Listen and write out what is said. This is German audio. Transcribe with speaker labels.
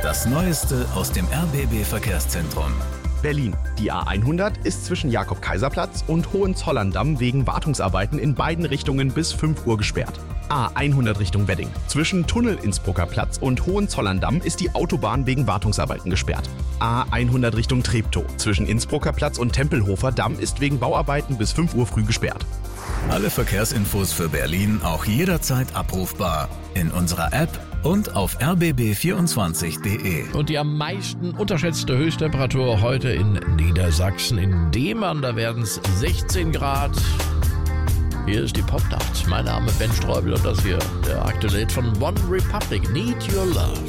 Speaker 1: Das Neueste aus dem RBB-Verkehrszentrum.
Speaker 2: Berlin. Die A100 ist zwischen Jakob-Kaiser-Platz und Hohenzollern-Damm wegen Wartungsarbeiten in beiden Richtungen bis 5 Uhr gesperrt. A100 Richtung Wedding. Zwischen Tunnel-Innsbrucker Platz und Hohenzollern-Damm ist die Autobahn wegen Wartungsarbeiten gesperrt. A100 Richtung Treptow. Zwischen Innsbrucker Platz und Tempelhofer Damm ist wegen Bauarbeiten bis 5 Uhr früh gesperrt.
Speaker 1: Alle Verkehrsinfos für Berlin auch jederzeit abrufbar in unserer App und auf rbb24.de.
Speaker 3: Und die am meisten unterschätzte Höchsttemperatur heute in Niedersachsen. In Demann, da werden es 16 Grad. Hier ist die Popnacht. Mein Name Ben Streubel und das hier der aktuelle Hit von One Republic, Need Your Love.